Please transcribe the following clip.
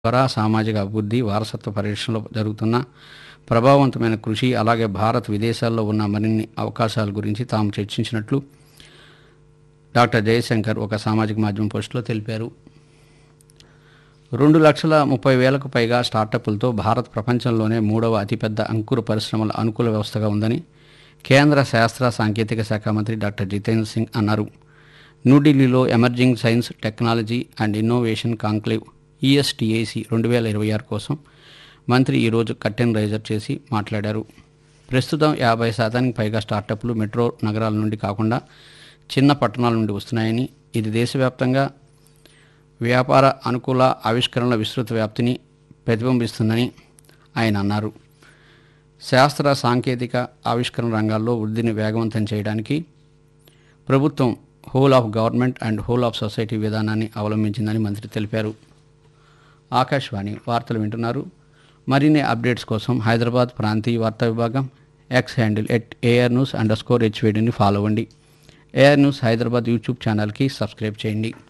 ద్వారా సామాజిక అభివృద్ధి, వారసత్వ పరిరక్షణలో జరుగుతున్న ప్రభావవంతమైన కృషి, అలాగే భారత్ విదేశాల్లో ఉన్న మరిన్ని అవకాశాల గురించి తాము చర్చించినట్లు డాక్టర్ జయశంకర్ ఒక సామాజిక మాధ్యమం పోస్టులో తెలిపారు. 2,30,000కు పైగా స్టార్టప్లతో భారత్ ప్రపంచంలోనే 3వ అతిపెద్ద అంకుర పరిశ్రమల అనుకూల వ్యవస్థగా ఉందని కేంద్ర శాస్త్ర సాంకేతిక శాఖ మంత్రి డాక్టర్ జితేంద్ర సింగ్ అన్నారు. న్యూఢిల్లీలో emerging science, technology and innovation conclave ESTAC 2026 కోసం మంత్రి ఈరోజు కర్టెన్ రైజర్ చేసి మాట్లాడారు. ప్రస్తుతం 50% పైగా స్టార్టప్లు మెట్రో నగరాల నుండి కాకుండా చిన్న పట్టణాల నుండి వస్తున్నాయని, ఇది దేశవ్యాప్తంగా వ్యాపార అనుకూల ఆవిష్కరణల విస్తృత వ్యాప్తిని ప్రతిబింబిస్తుందని ఆయన అన్నారు. శాస్త్ర సాంకేతిక ఆవిష్కరణ రంగాల్లో వృద్ధిని వేగవంతం చేయడానికి ప్రభుత్వం whole of government and whole of society విధానాన్ని అవలంబించిందని మంత్రి తెలిపారు. ఆకాశవాణి వార్తలు వింటున్నారు. మరిన్ని అప్డేట్స్ కోసం హైదరాబాద్ ప్రాంతీయ వార్తా విభాగం ఎక్స్ హ్యాండిల్ @ARnews_HVDని ఫాలో అవ్వండి. AR న్యూస్ హైదరాబాద్ యూట్యూబ్ ఛానల్కి సబ్స్క్రైబ్ చేయండి.